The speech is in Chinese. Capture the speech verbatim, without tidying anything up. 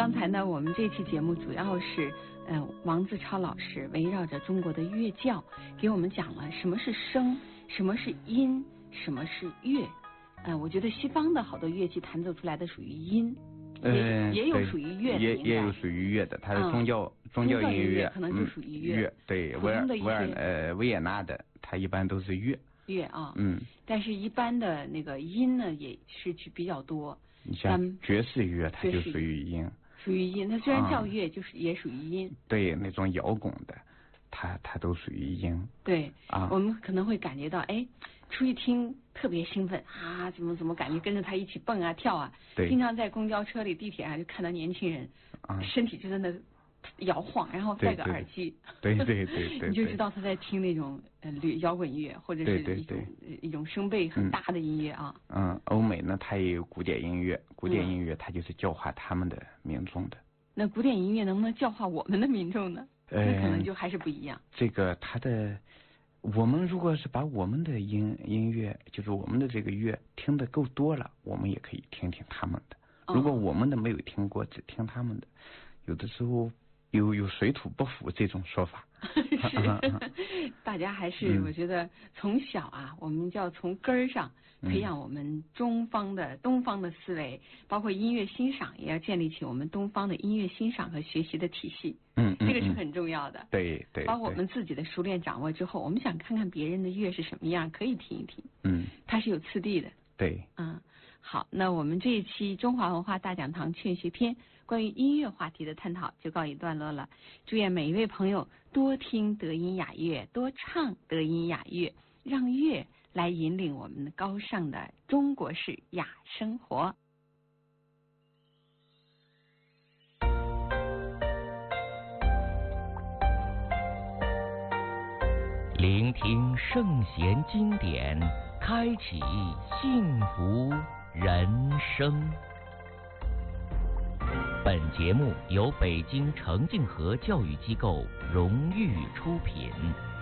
刚才呢，我们这期节目主要是，嗯、呃，王自超老师围绕着中国的乐教，给我们讲了什么是声，什么是音，什么是乐。嗯、呃，我觉得西方的好多乐器弹奏出来的属于音， 嗯， 也也有属于乐的， 也也有属于乐的，它是宗教、嗯、宗教音乐， 可能就属于乐。 乐对，维尔维尔呃维也纳的，它一般都是乐。 乐啊， 嗯， 但是一般的那个音呢，也是比较多。 你像爵士乐，它就属于音。 属于音，它虽然叫乐，就是也属于音。 对，那种摇滚的，它它都属于音。 对啊， 我们可能会感觉到，哎，出去听特别兴奋啊，怎么怎么感觉跟着他一起蹦啊跳啊。 对。 经常在公交车里、地铁上就看到年轻人，啊，身体就在那摇晃，然后戴个耳机， 对对对 对, 对, 对， 你就知道他在听那种呃摇滚乐，或者是一种对对对一种声贝很大的音乐啊。 嗯，欧美呢，它也有古典音乐，古典音乐它就是教化他们的民众的。 那古典音乐能不能教化我们的民众呢？ 呃， 那可能就还是不一样。 这个它的，我们如果是把我们的音音乐，就是我们的这个乐听得够多了，我们也可以听听他们的。 哦、 如果我们的没有听过，只听他们的，有的时候。有有水土不服这种说法， 是大家还是我觉得从小啊，我们就要从根儿上培养我们中方的、嗯、东方的思维，包括音乐欣赏，也要建立起我们东方的音乐欣赏和学习的体系。 嗯， 这个是很重要的。 嗯、对对， 包括我们自己的熟练掌握之后，我们想看看别人的乐是什么样，可以听一听。 嗯， 它是有次第的。 对， 嗯，好，那我们这一期中华文化大讲堂劝学篇关于音乐话题的探讨就告一段落了。祝愿每一位朋友多听德音雅乐，多唱德音雅乐，让乐来引领我们高尚的中国式雅生活。 聆听圣贤经典，开启幸福人生。本节目由北京程静和教育机构荣誉出品。